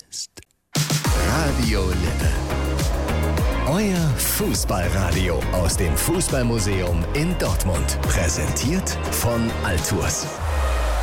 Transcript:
Radio Lippe. Euer Fußballradio aus dem Fußballmuseum in Dortmund. Präsentiert von Altours.